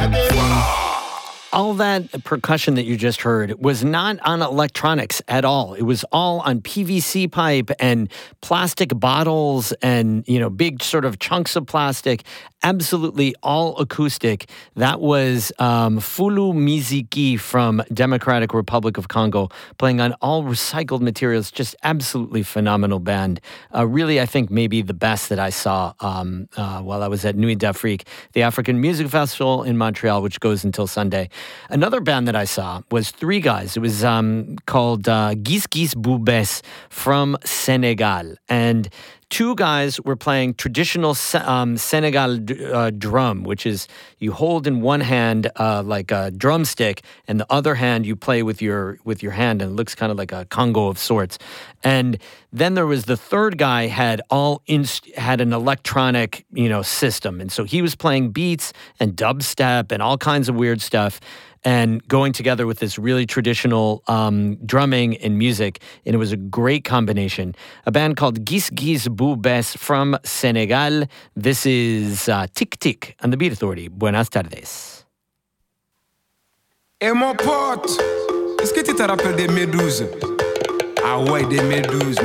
All that percussion that you just heard was not on electronics at all. It was all on PVC pipe and plastic bottles and, big sort of chunks of plastic, absolutely all acoustic. That was Fulu Miziki from Democratic Republic of Congo, playing on all recycled materials. Just absolutely phenomenal band. Really, I think maybe the best that I saw while I was at Nuit d'Afrique, the African Music Festival in Montreal, which goes until Sunday. Another band that I saw was three guys. It was called Gis Gis Boubès from Senegal. And two guys were playing traditional Senegal drum, which is you hold in one hand like a drumstick, and the other hand you play with your hand, and it looks kind of like a congo of sorts. And then there was the third guy had an electronic system, and so he was playing beats and dubstep and all kinds of weird stuff, and going together with this really traditional drumming and music, and it was a great combination. A band called Gis Gis Boubès from Senegal. This is Tic Tic on the Beat Authority. Buenas tardes. Et mon pote, est-ce que tu te rappelles des Méduses? Ah ouais, des Méduses.